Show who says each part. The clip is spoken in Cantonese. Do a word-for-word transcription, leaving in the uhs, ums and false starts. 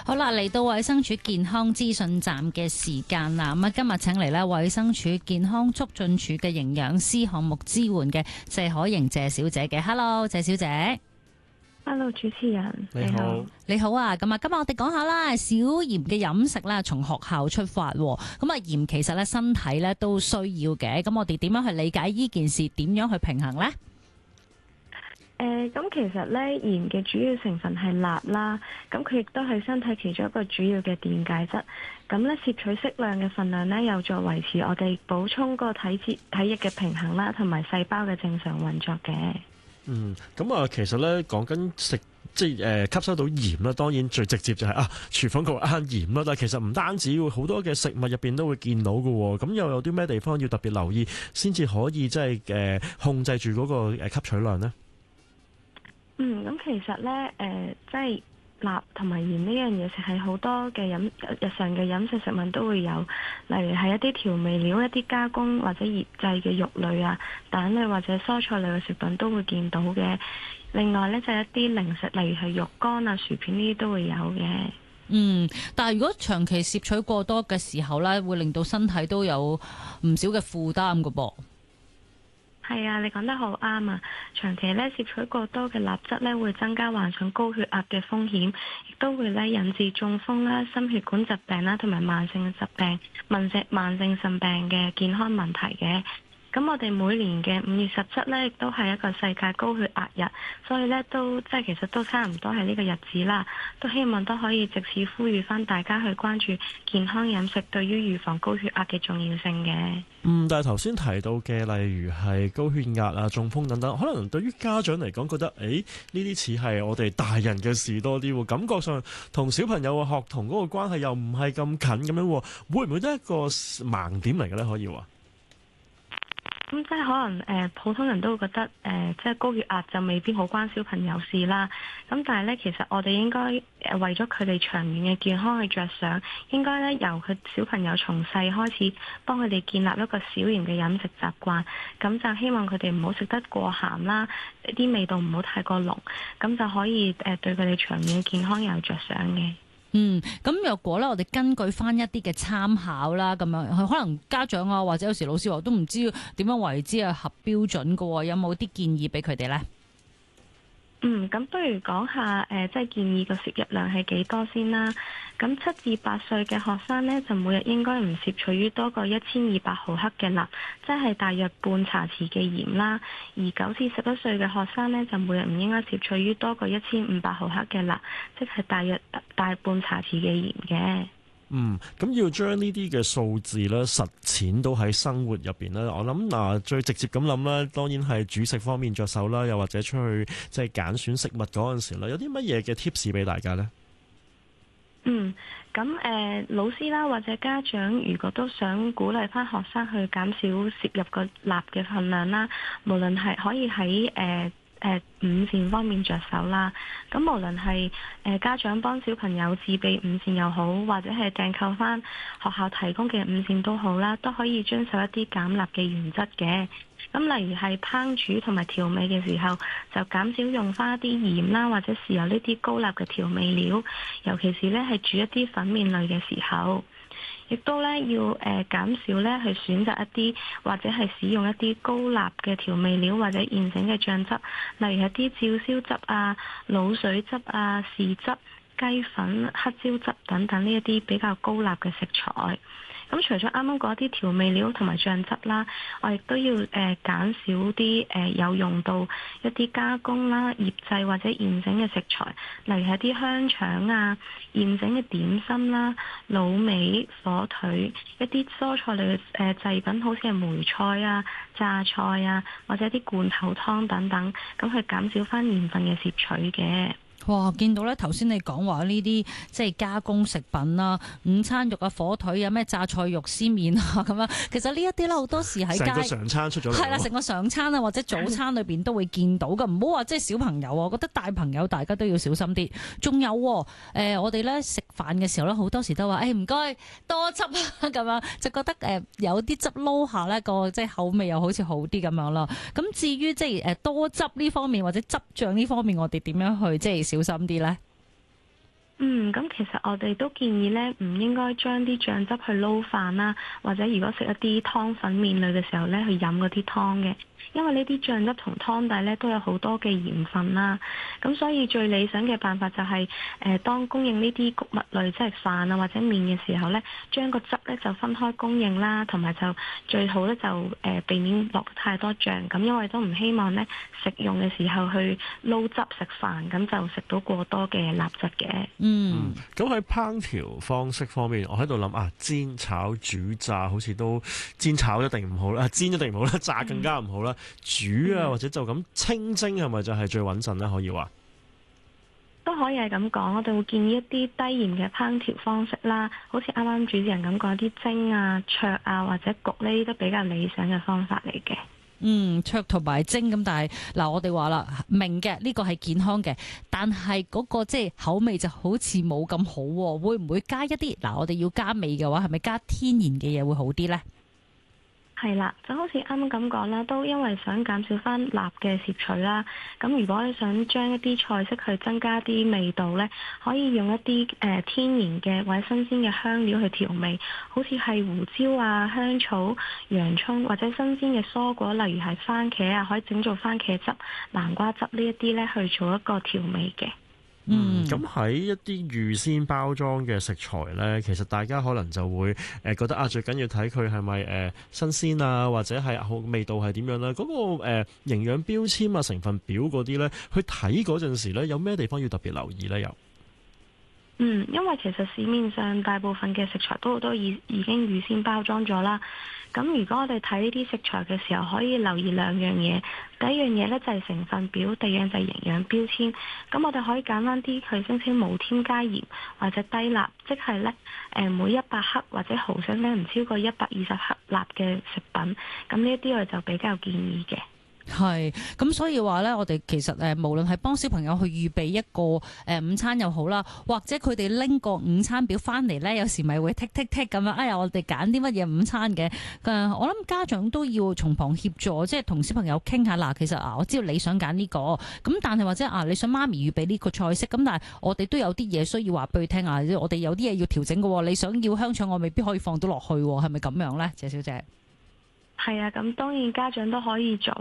Speaker 1: 好啦，嚟到衛生署健康資訊站嘅時間啦。咁啊，今日請嚟咧衛生署健康促進處嘅營養師項目支援嘅謝可盈謝小姐嘅。Hello， 謝小姐。
Speaker 2: Hello， 主持人
Speaker 3: 你好，
Speaker 1: 你好啊。咁啊，今日我哋講下啦，少鹽嘅飲食啦，從學校出發。咁啊，鹽其實咧身體咧都需要嘅。咁我哋點樣去理解呢件事？點樣去平衡呢？
Speaker 2: 誒，咁、呃、其實咧鹽嘅主要成分係鈉啦，咁佢亦都係身體其中一個主要嘅電解質。咁咧攝取適量嘅份量咧，有助維持我哋補充個體節體液嘅平衡啦，同埋細胞嘅正常運作嘅。
Speaker 3: 嗯，咁啊，其實咧講緊食即係誒、呃、吸收到鹽啦，當然最直接就係、是、啊廚房嗰個慳鹽啦。但係其實唔單止會好多嘅食物入邊都會見到嘅喎，咁又有啲咩地方要特別留意，先至可以即係誒控制住嗰個誒吸取量呢？
Speaker 2: 嗯，咁其實咧，誒、呃，即係鈉同埋鹽呢樣嘢，食係好多嘅飲日常嘅飲食食物都會有，例如係一啲調味料、一啲加工或者醃製嘅肉類啊、蛋類或者蔬菜類嘅食品都會見到嘅。另外咧就係、一啲零食，例如係肉乾啊、薯片呢啲都會有嘅。
Speaker 1: 嗯，但係如果長期攝取過多嘅時候咧，會令到身體都有唔少嘅負擔㗎噃。
Speaker 2: 係啊，你講得好啱啊！長期咧攝取過多嘅鈉質咧，會增加患上高血壓嘅風險，亦都會咧引致中風啦、心血管疾病啦，同埋慢性嘅疾病、慢性慢性腎病嘅健康問題嘅。咁我哋每年嘅五月十七咧，亦都係一個世界高血壓日，所以咧都即係其實都差唔多係呢個日子啦。都希望都可以藉此呼籲翻大家去關注健康飲食對於預防高血壓嘅重要性嘅。
Speaker 3: 嗯，但係頭先提到嘅，例如係高血壓啊、中風等等，可能對於家長嚟講，覺得誒呢啲似係我哋大人嘅事多啲喎，感覺上同小朋友嘅學童嗰個關係又唔係咁近咁樣，會唔會都係一個盲點嚟嘅咧？可以話？
Speaker 2: 咁即係可能誒、呃，普通人都會覺得誒、呃，即係高血壓就未必好關小朋友事啦。咁但係咧，其實我哋應該誒為咗佢哋長遠嘅健康去着想，應該咧由佢小朋友從細開始，幫佢哋建立一個少鹽嘅飲食習慣。咁就希望佢哋唔好食得過鹹啦，啲味道唔好太過濃，咁就可以誒對佢哋長遠嘅健康有着想嘅。
Speaker 1: 嗯，咁若果咧，我哋根據翻一啲嘅參考啦，咁樣可能家長啊，或者有時老師話都唔知點樣為之係合標準㗎，有冇啲建議俾佢哋呢？
Speaker 2: 嗯，咁不如講下誒、呃，即係建議個攝入量係幾多先啦。咁七至八歲嘅學生呢，就每日應該唔攝取於多過一千二百毫克嘅鈉，即係大約半茶匙嘅鹽啦。而九至十一歲嘅學生呢，就每日唔應該攝取於多過一千五百毫克嘅鈉，即係大約大半茶匙嘅鹽嘅。
Speaker 3: 嗯，咁要將呢啲嘅數字咧實踐到喺生活入邊咧，我諗嗱最直接咁諗啦，當然係煮食方面着手啦，又或者出去即係揀選食物嗰陣時咧，有啲乜嘢嘅 tips 俾大家呢？
Speaker 2: 嗯，咁誒、呃、老師啦或者家長，如果都想鼓勵翻學生去減少攝入個鈉嘅份量啦，無論係可以喺誒。呃誒、呃、午膳方面着手啦，咁無論係誒、呃、家長幫小朋友自備午膳又好，或者係訂購翻學校提供嘅午膳都好啦，都可以遵守一啲減鈉嘅原則嘅。咁例如係烹煮同埋調味嘅時候，就減少用翻一啲鹽啦，或者豉油呢啲高鈉嘅調味料，尤其是咧係煮一啲粉麵類嘅時候。亦都咧要誒、呃、減少咧去選擇一啲或者係使用一啲高鈉嘅調味料或者現成嘅醬汁，例如一啲照燒汁啊、滷水汁啊、豉汁、雞粉、黑椒汁等等呢一啲比較高鈉嘅食材。咁除咗啱啱嗰啲調味料同埋醬汁啦，我亦都要誒減、呃、少啲誒、呃、有用到一啲加工啦、醃製或者現整嘅食材，例如係啲香腸啊、現整嘅點心啦、滷味、火腿、一啲蔬菜類嘅誒製品，好似係梅菜啊、榨菜啊，或者啲罐頭湯等等，咁去減少翻鹽分嘅攝取嘅。
Speaker 1: 哇！見到咧頭先你講話呢啲即係加工食品啦，午餐肉啊、火腿啊、咩榨菜肉絲麵啊咁樣，其實呢一啲咧好多時喺街成個
Speaker 3: 常餐出咗嚟，
Speaker 1: 係啦，成個常餐啊或者早餐裏邊都會見到嘅。唔好話即係小朋友啊，我覺得大朋友大家都要小心啲。仲有誒、呃，我哋咧食飯嘅時候咧，好多時都話誒唔該多汁啊咁樣，就覺得誒、呃、有啲汁撈下咧個即係口味又好似好啲咁樣啦。咁至於即係誒多汁呢方面或者汁醬呢方面，我哋點樣去即係小心啲咧？
Speaker 2: 嗯，咁其實我哋都建議咧，唔應該將啲醬汁去撈飯啦，或者如果食一啲湯粉麵類嘅時候咧，去飲嗰啲湯嘅，因為呢啲醬汁同湯底咧都有好多嘅鹽分啦。咁所以最理想嘅辦法就係、是，誒、呃、當供應呢啲穀物類即係飯啊或者麵嘅時候咧，將個汁咧就分開供應啦，同埋就最好咧就誒、呃、避免落太多醬，咁因為都唔希望咧食用嘅時候去撈汁食飯，咁就食到過多嘅鈉質嘅。
Speaker 1: 嗯，
Speaker 3: 咁喺、嗯、烹調方式方面，我喺度諗啊，煎、炒、煮、炸，好似都煎炒一定唔好啦，煎一定唔好啦，炸更加唔好啦。嗯、煮啊，或者就咁清蒸係咪就係最穩陣咧？可以話
Speaker 2: 都可以係咁講，我哋會建議一啲低鹽嘅烹調方式啦，好似啱啱主持人咁講，啲蒸啊、灼啊或者焗呢啲都比較理想嘅方法嚟嘅。
Speaker 1: 嗯，灼同埋蒸咁，但係嗱，我哋話啦，明嘅呢個係健康嘅，但係嗰個即係口味就好似冇咁好喎，會唔會加一啲嗱？我哋要加味嘅話，係咪加天然嘅嘢會好啲呢？
Speaker 2: 係啦，就好似啱啱咁講啦，都因為想減少翻鈉嘅攝取啦。咁如果你想將一啲菜式去增加啲味道呢，可以用一啲誒、呃、天然嘅或者新鮮嘅香料去調味，好似係胡椒啊、香草、洋葱或者新鮮嘅蔬果，例如係番茄啊，可以整做番茄汁、南瓜汁呢一啲呢去做一個調味嘅。
Speaker 3: 嗯，咁喺一啲預先包裝嘅食材呢，其實大家可能就會誒覺得啊，最緊要睇佢係咪誒新鮮啊，或者係好味道係點樣啦。嗰、嗰個誒營養標籤啊、成分表嗰啲呢，去睇嗰陣時呢，有咩地方要特別留意呢？又
Speaker 2: 嗯，因為其實市面上大部分嘅食材都都已已經預先包裝咗啦。咁如果我哋睇呢啲食材嘅時候，可以留意兩樣嘢。第一樣嘢呢就係成分表，第二樣就係營養標籤。咁我哋可以揀翻啲佢聲稱無添加鹽或者低鈉，即係呢誒每一百克或者毫升呢唔超過一百二十克鈉嘅食品。咁呢一啲我哋就比較建議嘅。
Speaker 1: 係，咁所以話咧，我哋其實誒，無論係幫小朋友去預備一個誒午餐又好啦，或者佢哋拎個午餐表翻嚟咧，有時咪會剔剔剔咁樣，哎呀，我哋揀啲乜嘢午餐嘅？誒，我諗家長都要從旁協助，即係同小朋友傾下嗱，其實啊，我知道你想揀呢個，咁但係或者啊，你想媽咪預備呢個菜式，咁但係我哋都有啲嘢需要話俾佢聽啊，我哋有啲嘢要調整嘅，你想要香腸，我未必可以放到落去，係咪咁樣咧，謝小姐？
Speaker 2: 係啊，咁當然家長都可以作